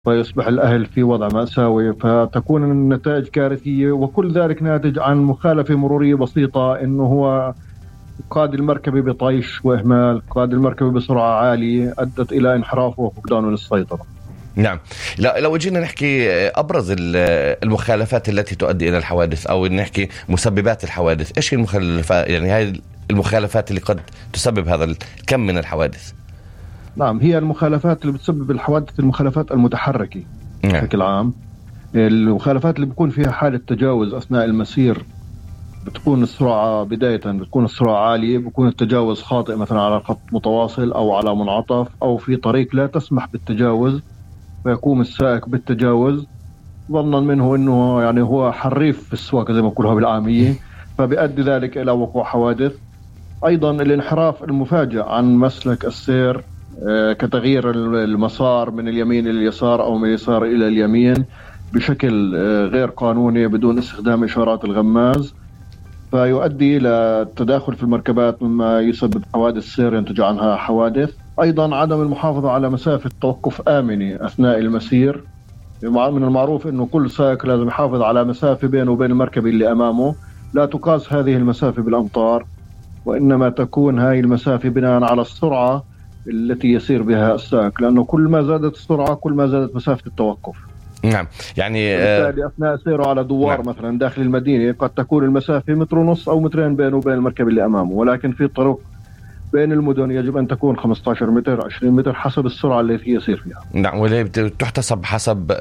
فيصبح الأهل في وضع مأساوي، فتكون النتائج كارثية، وكل ذلك ناتج عن مخالفة مرورية بسيطة، إنه هو قاد المركبة بطيش وإهمال، قاد المركبة بسرعة عالية أدت إلى انحرافه وفقدانه للسيطرة. نعم. لا، لو جينا نحكي أبرز المخالفات التي تؤدي إلى الحوادث، أو نحكي مسببات الحوادث، إيش هي المخالفات؟ يعني هاي المخالفات اللي قد تسبب هذا الكم من الحوادث. نعم، هي المخالفات اللي بتسبب الحوادث المخالفات المتحركة بشكل عام. المخالفات اللي بيكون فيها حالة تجاوز أثناء المسير، بتكون السرعة بداية بتكون السرعة عالية، بيكون التجاوز خاطئ مثلا على خط متواصل أو على منعطف أو في طريق لا تسمح بالتجاوز، فيقوم السائق بالتجاوز ظنا منه أنه يعني هو حريف في السواقة زي ما يقولها بالعامية، فبيؤدي ذلك إلى وقوع حوادث. أيضا الانحراف المفاجئ عن مسلك السير، كتغيير المسار من اليمين إلى اليسار أو من اليسار إلى اليمين بشكل غير قانوني بدون استخدام إشارات الغماز، فيؤدي إلى التداخل في المركبات مما يسبب حوادث سير ينتج عنها حوادث. أيضا عدم المحافظة على مسافة توقف آمنة أثناء المسير. من المعروف أنه كل سائق لازم يحافظ على مسافة بينه وبين المركبة اللي أمامه، لا تقاس هذه المسافة بالأمتار، وإنما تكون هذه المسافة بناء على السرعة التي يسير بها السائق، لأنه كل ما زادت السرعة كل ما زادت مسافة التوقف. نعم. يعني أثناء سيره على دوار نعم. مثلا داخل المدينة قد تكون المسافة 1.5 متر أو 2 متر بينه وبين المركب اللي أمامه، ولكن في طرق بين المدن يجب أن تكون 15 متر 20 متر حسب السرعة التي يسير فيها. نعم، واللي تحتسب حسب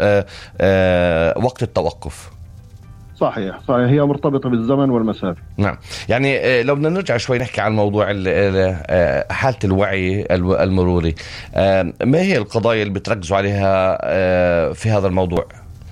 وقت التوقف. صحيح، هي مرتبطة بالزمن والمسافة. نعم. يعني لو بدنا نرجع شوي نحكي عن موضوع حالة الوعي المروري، ما هي القضايا اللي بتركزوا عليها في هذا الموضوع؟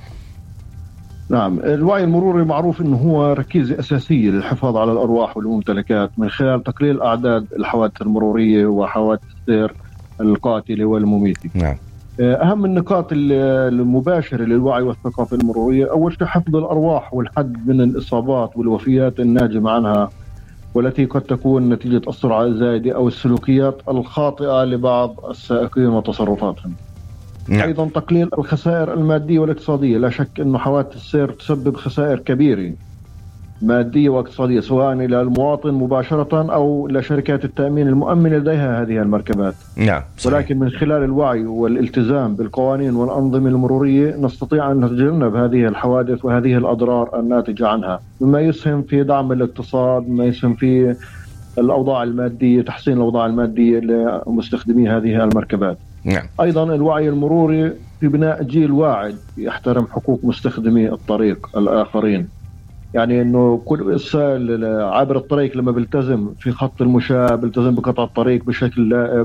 نعم، الوعي المروري معروف أنه هو ركيزة أساسية للحفاظ على الأرواح والممتلكات من خلال تقليل أعداد الحوادث المرورية وحوادث السير القاتلة والمميتة. نعم. أهم النقاط المباشرة للوعي والثقافة المرورية، أول شيء حفظ الأرواح والحد من الإصابات والوفيات الناجمة عنها، والتي قد تكون نتيجة السرعة الزائدة أو السلوكيات الخاطئة لبعض السائقين وتصرفاتهم. نعم. أيضا تقليل الخسائر المادية والاقتصادية. لا شك أن حوادث السير تسبب خسائر كبيرة مادية واقتصادية، سواء إلى المواطن مباشرة أو لشركات التأمين المؤمن لديها هذه المركبات. نعم. ولكن من خلال الوعي والالتزام بالقوانين والأنظمة المرورية نستطيع أن نتجنب هذه الحوادث وهذه الأضرار الناتجة عنها، مما يسهم في دعم الاقتصاد، مما يسهم في الأوضاع المادية، تحسين الأوضاع المادية لمستخدمي هذه المركبات. نعم. أيضا الوعي المروري في بناء جيل واعد يحترم حقوق مستخدمي الطريق الآخرين. يعني انه كل عابر الطريق لما بيلتزم في خط المشاة، بيلتزم بقطع الطريق بشكل لائق.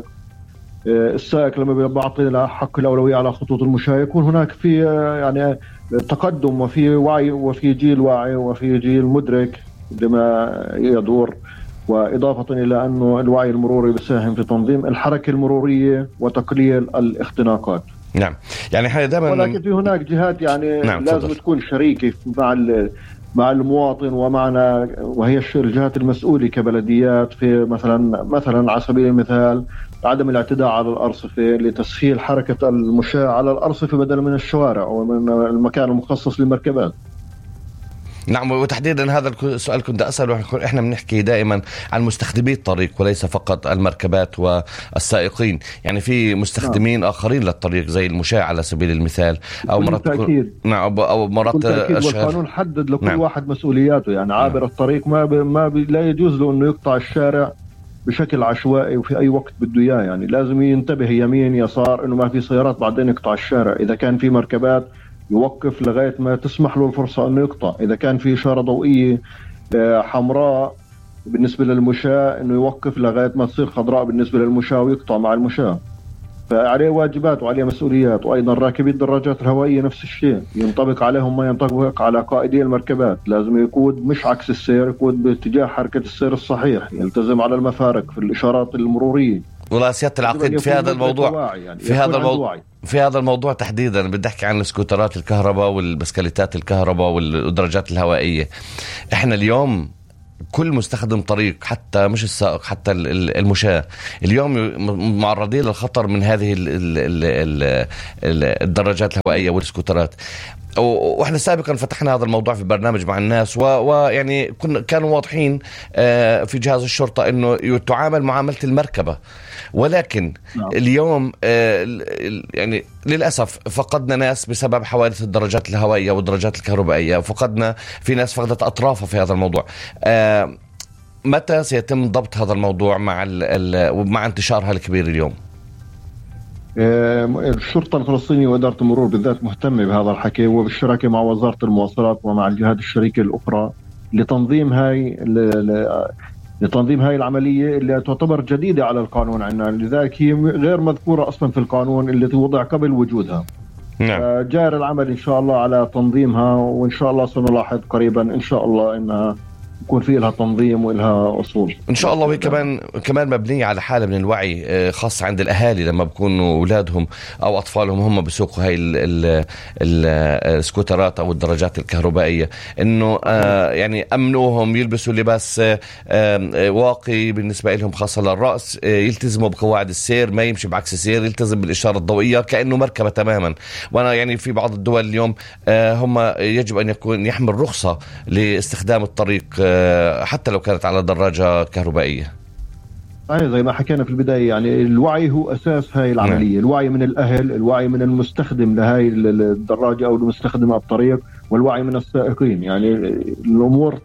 السائق لما بيعطي له حق الأولوية على خطوط المشاة، يكون هناك في يعني تقدم وفي وعي وفي جيل واعي وفي جيل مدرك لما يدور. وإضافة إلى أنه الوعي المروري بيساهم في تنظيم الحركة المرورية وتقليل الاختناقات. نعم. يعني احنا دائما، ولكن في هناك جهات يعني نعم. لازم تكون شريكة مع المواطن ومعنا، وهي الجهات المسؤولة كبلديات، في مثلا على سبيل المثال عدم الاعتداء على الأرصفة لتسهيل حركة المشاة على الأرصفة بدلا من الشوارع ومن المكان المخصص للمركبات. نعم. وتحديدا هذا السؤال كنت أسأله. إحنا بنحكي دائما عن مستخدمي الطريق وليس فقط المركبات والسائقين، يعني في مستخدمين نعم. آخرين للطريق زي المشاة على سبيل المثال، أو مرات نعم أو مرات والقانون حدد لكل نعم. واحد مسؤولياته. يعني عابر نعم. الطريق لا يجوز له إنه يقطع الشارع بشكل عشوائي وفي أي وقت بده إياه. يعني لازم ينتبه يمين يسار إنه ما في سيارات بعدين يقطع الشارع. إذا كان في مركبات يوقف لغاية ما تسمح له الفرصة أنه يقطع. إذا كان في إشارة ضوئية حمراء بالنسبة للمشاة أنه يوقف لغاية ما تصير خضراء بالنسبة للمشاة ويقطع مع المشاة. فعليه واجبات وعليه مسؤوليات. وأيضا راكبي الدراجات الهوائية نفس الشيء، ينطبق عليهم ما ينطبق على قائدي المركبات. لازم يقود مش عكس السير، يقود باتجاه حركة السير الصحيح، يلتزم على المفارق في الإشارات المرورية. ولا سيادة العقيد في هذا الموضوع يعني في هذا الموضوع تحديدا بدي أحكي عن السكوترات الكهرباء والبسكليتات الكهرباء والدراجات الهوائية. إحنا اليوم كل مستخدم طريق، حتى مش السائق، حتى المشاة اليوم معرضين للخطر من هذه الدراجات الهوائية والسكوترات. واحنا سابقا فتحنا هذا الموضوع في برنامج مع الناس، ويعني كانوا واضحين في جهاز الشرطة انه تعامل معاملة المركبة، ولكن اليوم يعني للأسف فقدنا ناس بسبب حوادث الدراجات الهوائية والدراجات الكهربائية، وفقدنا في ناس فقدت أطرافها في هذا الموضوع. متى سيتم ضبط هذا الموضوع مع انتشارها الكبير اليوم؟ الشرطة الفلسطينية وإدارة المرور بالذات مهتمة بهذا الحكي، وبالشراكة مع وزارة المواصلات ومع الجهات الشريكة الأخرى لتنظيم هاي العملية اللي تعتبر جديدة على القانون عندنا، لذلك هي غير مذكورة أصلا في القانون اللي وضع قبل وجودها. نعم. جار العمل إن شاء الله على تنظيمها، وإن شاء الله سنلاحظ قريبا إن شاء الله إنها يكون في لها تنظيم ولها أصول إن شاء الله. وهي كمان مبنية على حالة من الوعي خاصة عند الأهالي لما بيكونوا أولادهم أو أطفالهم هم بيسوقوا هاي السكوترات أو الدراجات الكهربائية، إنه يعني أمنوهم يلبسوا لباس واقي بالنسبة لهم خاصة للرأس، يلتزموا بقواعد السير، ما يمشي بعكس السير، يلتزم بالإشارة الضوئية كأنه مركبة تماما. وأنا يعني في بعض الدول اليوم هم يجب أن يحمل رخصة لاستخدام الطريق حتى لو كانت على دراجة كهربائية. زي ما حكينا في البداية، يعني الوعي هو أساس هاي العملية. الوعي من الأهل، الوعي من المستخدم لهاي الدراجة أو المستخدم الطريق، والوعي من السائقين. يعني الأمور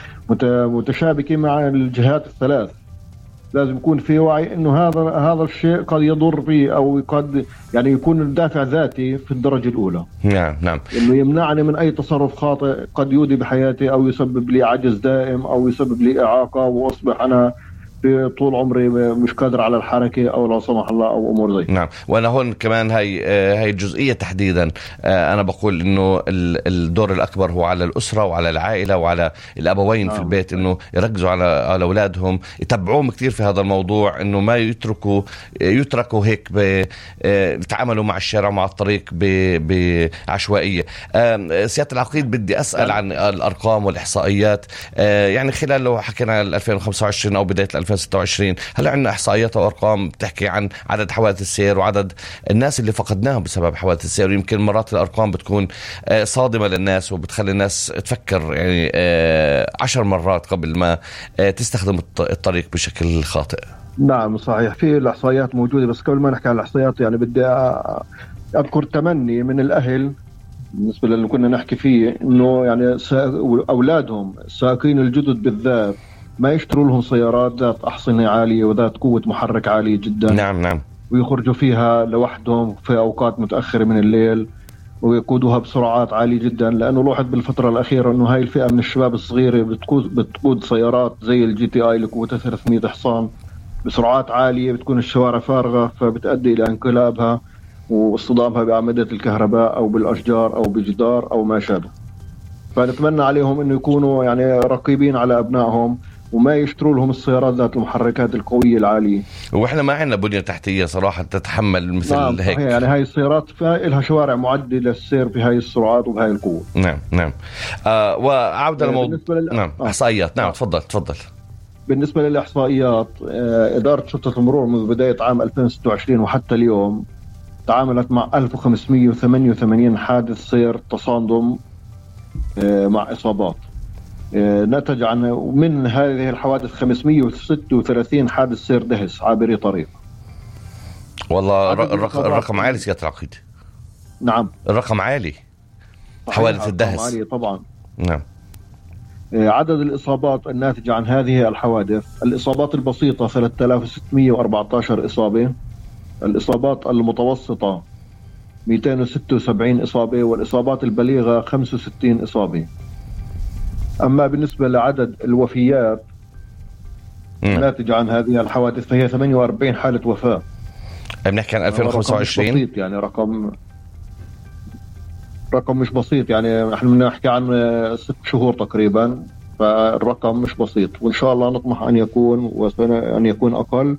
متشابكة مع الجهات الثلاث. لازم يكون في وعي إنه هذا الشيء قد يضر بي، أو قد يعني يكون الدافع ذاتي في الدرجة الأولى. نعم. إنه يمنعني من أي تصرف خاطئ قد يودي بحياتي، أو يسبب لي عجز دائم، أو يسبب لي إعاقة، وأصبح أنا في طول عمري مش قادر على الحركة، أو لا سمح الله أو أمور زي. نعم. وأنا هون كمان هاي الجزئية تحديدا أنا بقول إنه الدور الأكبر هو على الأسرة وعلى العائلة وعلى الأبوين في البيت، إنه يركزوا على أولادهم، يتبعوهم كتير في هذا الموضوع، إنه ما يتركوا هيك يتعاملوا مع الشارع ومع الطريق بعشوائية. سيادة العقيد، بدي أسأل عن الأرقام والإحصائيات. يعني خلال لو حكينا 2025 أو بداية 2026، هل عندنا إحصائيات وأرقام بتحكي عن عدد حوادث السير وعدد الناس اللي فقدناهم بسبب حوادث السير؟ يمكن مرات الأرقام بتكون صادمة للناس وبتخلي الناس تفكر يعني 10 مرات قبل ما تستخدم الطريق بشكل خاطئ. نعم صحيح، في الإحصائيات موجودة، بس قبل ما نحكي عن الإحصائيات يعني بدي أذكر تمني من الأهل بالنسبة للي كنا نحكي فيه، إنه يعني أولادهم السائقين الجدد بالذات ما يشتروا لهم سيارات ذات أحصنة عالية وذات قوة محرك عالية جدا. نعم. ويخرجوا فيها لوحدهم في أوقات متأخرة من الليل، ويقودوها بسرعات عالية جدا، لأنه لاحظ بالفترة الأخيرة أنه هاي الفئة من الشباب الصغيرة بتقود سيارات زي الجي تي آي اللي قوتها 300 حصان بسرعات عالية، بتكون الشوارع فارغة، فبتؤدي إلى انقلابها واصطدامها بأعمدة الكهرباء أو بالأشجار أو بجدار أو ما شابه. فنتمنى عليهم أنه يكونوا يعني رقيبين على أبنائهم، وما يشتروا لهم السيارات ذات المحركات القوية العالية. وإحنا ما عندنا بنية تحتية صراحة تتحمل مثل هيك. يعني هاي السيارات لها شوارع معدة للسير بهاي السرعات وبهاي القوة. نعم. وعودة للموضوع. نعم. إحصائيات. نعم تفضل. بالنسبة للإحصائيات، إدارة شرطة المرور منذ بداية عام 2026 وحتى اليوم تعاملت مع 1588 حادث سير تصادم مع إصابات. نتج عن من هذه الحوادث 536 حادث سير دهس عابري طريق. والله الرقم عالي سيادة العقيد. نعم الرقم عالي. حوادث الدهس عالي طبعا. نعم. عدد الإصابات الناتجة عن هذه الحوادث: الإصابات البسيطة 3614 إصابة، الإصابات المتوسطة 276 إصابة، والإصابات البليغة 65 إصابة. أما بالنسبة لعدد الوفيات ناتجة عن هذه الحوادث فهي 48 حالة وفاة. بنحكي عن 2025. رقم مش بسيط، يعني رقم مش بسيط، يعني نحن بنحكي عن 6 شهور تقريبا، فالرقم مش بسيط، وإن شاء الله نطمح أن يكون أقل.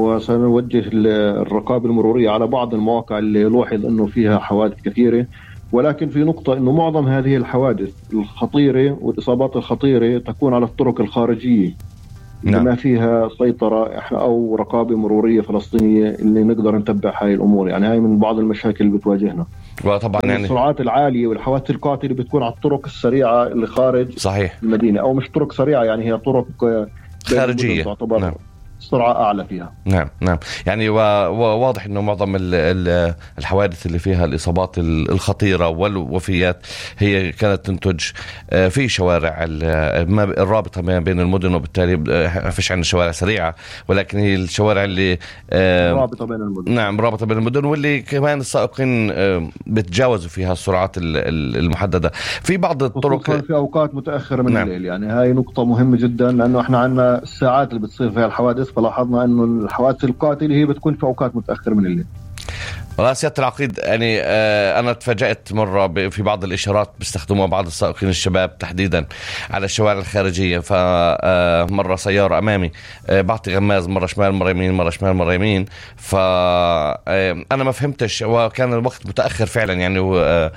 وسنوجه الرقابة المرورية على بعض المواقع اللي لوحظ أنه فيها حوادث كثيرة، ولكن في نقطة إنه معظم هذه الحوادث الخطيرة والإصابات الخطيرة تكون على الطرق الخارجية اللي ما فيها سيطرة أو رقابة مرورية فلسطينية اللي نقدر نتبع هاي الأمور. يعني هاي من بعض المشاكل اللي بتواجهنا. وطبعا يعني السرعات العالية والحوادث القاتلة بتكون على الطرق السريعة اللي خارج صحيح المدينة، أو مش طرق سريعة، يعني هي طرق خارجية تعتبر نعم. سرعة أعلى فيها. نعم يعني وواضح أنه معظم الحوادث اللي فيها الإصابات الخطيرة والوفيات هي كانت تنتج في شوارع الرابطة ما بين المدن، وبالتالي ما فيش عندنا شوارع سريعة، ولكن هي الشوارع اللي رابطة بين المدن. نعم رابطة بين المدن، واللي كمان السائقين بتجاوزوا فيها السرعات المحددة في بعض الطرق في أوقات متأخرة من الليل. يعني هاي نقطة مهمة جدا، لأنه احنا عندنا الساعات اللي بتصير فيها الحوادث، فلاحظنا انه الحوادث القاتله هي بتكون في اوقات متاخره من الليل. سيادة العقيد يعني أنا تفاجأت مرة في بعض الإشارات بيستخدموها بعض السائقين الشباب تحديدا على الشوارع الخارجية، فمرة سيارة أمامي بعطي غماز مرة شمال مرة يمين مرة شمال مرة يمين، فأنا ما فهمتش وكان الوقت متأخر فعلا يعني،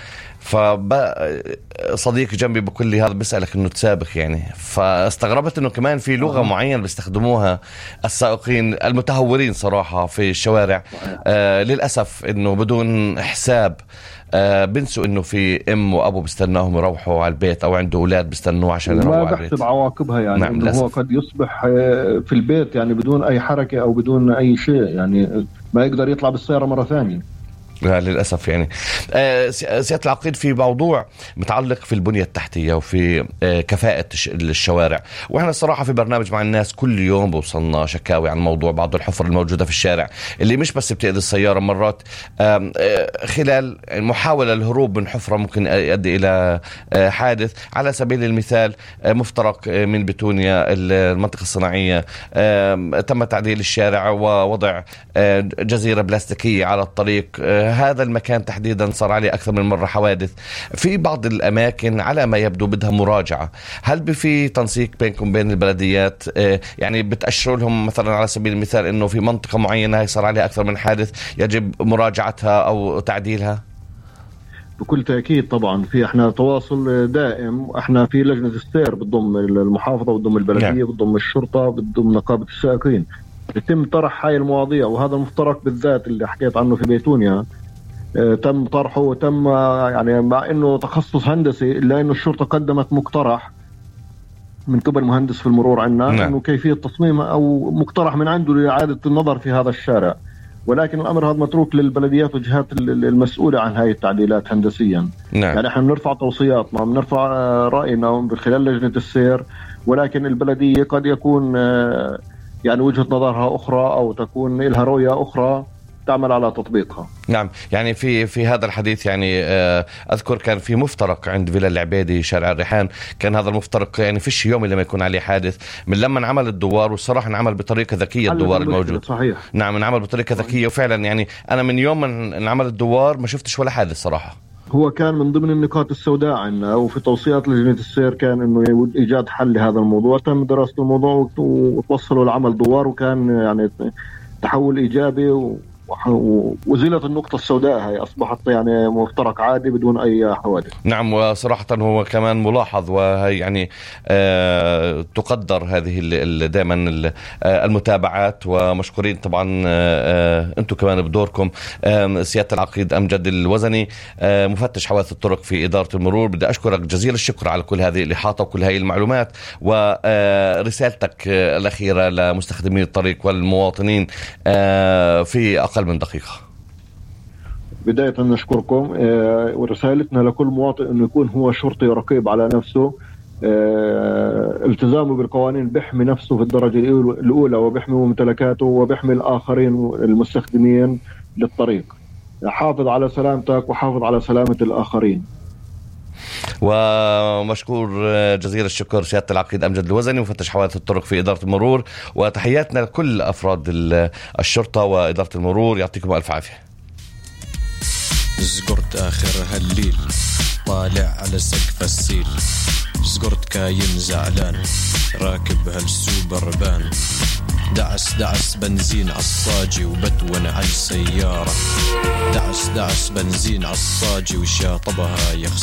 فصديق جنبي بقول لي هذا بيسألك انه تسابق يعني، فاستغربت انه كمان في لغة معينة بيستخدموها السائقين المتهورين صراحة في الشوارع. للأسف انه بدون حساب بنسوا انه في ام وابو بيستناهم يروحوا على البيت، او عنده اولاد بيستنوه عشان يروحوا على البيت. ما بحسب عواقبها يعني. نعم إنه هو قد يصبح في البيت يعني بدون اي حركة او بدون اي شيء، يعني ما يقدر يطلع بالسيارة مرة ثانية. للأسف يعني. سيادة العقيد في موضوع متعلق في البنية التحتية وفي كفاءة الشوارع، وإحنا الصراحة في برنامج مع الناس كل يوم بوصلنا شكاوي عن موضوع بعض الحفر الموجودة في الشارع اللي مش بس بتأذي السيارة، مرات خلال محاولة الهروب من حفرة ممكن يؤدي إلى حادث. على سبيل المثال مفترق من بتونيا المنطقة الصناعية تم تعديل الشارع ووضع جزيرة بلاستيكية على الطريق. هذا المكان تحديدا صار عليه أكثر من مرة حوادث. في بعض الأماكن على ما يبدو بدها مراجعة. هل في تنسيق بينكم بين البلديات؟ يعني بتأشروا لهم مثلا على سبيل المثال إنه في منطقة معينة صار عليها أكثر من حادث يجب مراجعتها أو تعديلها؟ بكل تأكيد طبعا في احنا تواصل دائم. احنا في لجنة السير بتضم المحافظة، بتضم البلدية، بتضم الشرطة، بتضم نقابة السائقين. يتم طرح هاي المواضيع، وهذا المفترق بالذات اللي حكيت عنه في بيتونيا تم طرحه وتم يعني مع انه تخصص هندسي، الا انه الشرطة قدمت مقترح من قبل مهندس في المرور عندنا انه كيفية تصميم او مقترح من عنده لإعادة النظر في هذا الشارع، ولكن الامر هذا متروك للبلديات والجهات المسؤولة عن هاي التعديلات هندسيا. يعني احنا بنرفع توصياتنا، بنرفع رأينا من خلال لجنة السير، ولكن البلدية قد يكون يعني وجهة نظرها أخرى أو تكون لها رؤية أخرى تعمل على تطبيقها. نعم يعني في هذا الحديث يعني أذكر كان في مفترق عند فيلا العبيدي شارع الريحان، كان هذا المفترق يعني فيش يوم اللي ما يكون عليه حادث من لما انعمل الدوار، والصراحة انعمل بطريقة ذكية الدوار الموجود. صحيح. نعم انعمل بطريقة ذكية، وفعلا يعني أنا من يوم من انعمل الدوار ما شفتش ولا حادث صراحة. هو كان من ضمن النقاط السوداء عندنا، وفي توصيات لجنة السير كان إنه إيجاد حل لهذا الموضوع. تم دراسة الموضوع وتوصلوا لعمل دوار، وكان يعني تحول إيجابي وزيلت النقطة السوداء هاي، أصبحت يعني مفترق عادي بدون أي حوادث. نعم وصراحة هو كمان ملاحظ، وهي يعني تقدر هذه دائما المتابعات، ومشكورين طبعا أنتم كمان بدوركم. سيادة العقيد أمجد الوزني مفتش حوادث الطرق في إدارة المرور، بدي أشكرك جزيل الشكر على كل هذه الإحاطة وكل هذه المعلومات، ورسالتك الأخيرة لمستخدمي الطريق والمواطنين في أقل من دقيقة. بداية نشكركم، ورسالتنا لكل مواطن أنه يكون هو شرطي رقيب على نفسه، التزامه بالقوانين، بيحمي نفسه في الدرجة الأولى وبيحمي ممتلكاته وبيحمي الآخرين المستخدمين للطريق. حافظ على سلامتك وحافظ على سلامة الآخرين. ومشكور جزيل الشكر سيادة العقيد أمجد الوزني مفتش حوادث الطرق في إدارة المرور، وتحياتنا لكل أفراد الشرطة وإدارة المرور، يعطيكم ألف عافية. زقرت آخر هالليل طالع على سقف السيل، زقرت كاين زعلان راكب هالسوبر بان، دعس بنزين عالصاجي وبدون على السيارة. دعس بنزين عالصاجي وشاطبها يخسر